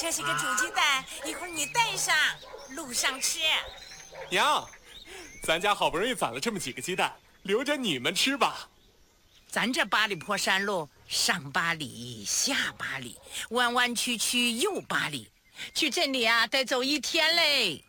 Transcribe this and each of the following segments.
这是个煮鸡蛋，一会儿你带上，路上吃。 娘，咱家好不容易攒了这么几个鸡蛋，留着你们吃吧。 咱这八里坡山路，上8里，下8里，弯弯曲曲又8里，去镇里啊得走1天嘞。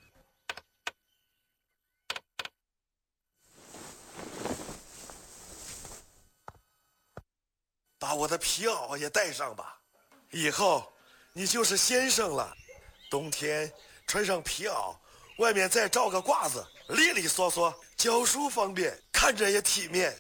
把我的皮袄也带上吧，以后你就是先生了。冬天穿上皮袄，外面再罩个褂子，利利索索，教书方便，看着也体面。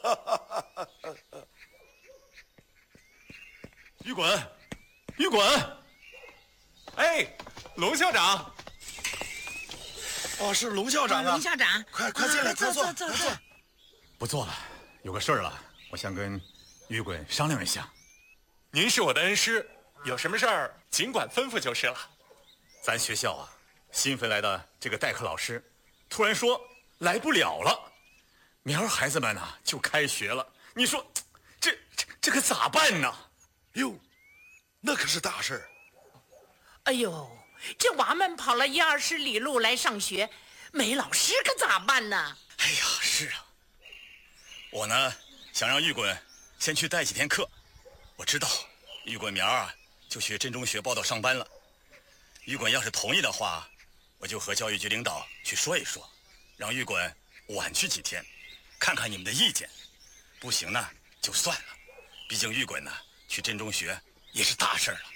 于滚，于滚！ 哎，龙校长。 哦，是龙校长啊！ 龙校长， 快进来，快坐， 坐。 不做了，有个事儿了，我想跟于滚商量一下。 您是我的恩师，有什么事儿尽管吩咐就是了。 咱学校啊，新回来的这个代课老师，突然说来不了了，明儿孩子们呢就开学了。你说，这可咋办呢？ 哟，那可是大事儿。 哎呦，这娃们跑了10-20里路来上学，没老师可咋办呢？ 哎呀，是啊，我呢想让玉滚先去带几天课。我知道玉滚明儿啊就去镇中学报到上班了。玉滚要是同意的话，我就和教育局领导去说一说，让玉滚晚去几天，看看你们的意见。不行呢就算了，毕竟玉滚呢去镇中学也是大事了。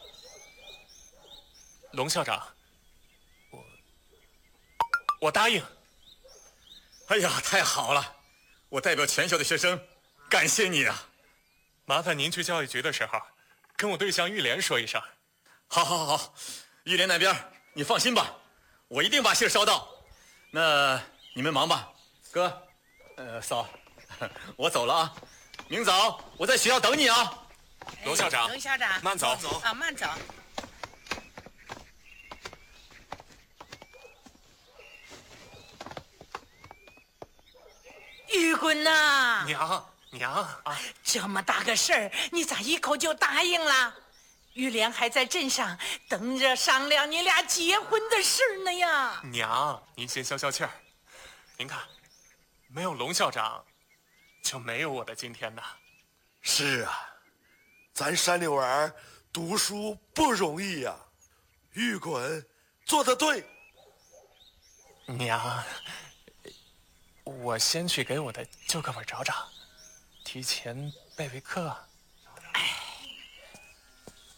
龙校长，我答应。 哎呀，太好了！我代表全校的学生感谢你啊！ 麻烦您去教育局的时候，跟我对象玉莲说一声。 好，玉莲那边你放心吧，我一定把信捎到。那你们忙吧，哥，嫂，我走了啊，明早我在学校等你啊。 龙校长， 龙校长， 慢走。 啊，慢走。玉滚呐， 娘啊！ 这么大个事儿，你咋一口就答应了？玉莲还在镇上等着商量你俩结婚的事呢呀。 娘，您先消消气儿。您看，没有龙校长，就没有我的今天呐。 是啊，咱山里娃儿读书不容易呀。玉滚做得对。 娘，我先去给我的旧课本找找，提前备备课。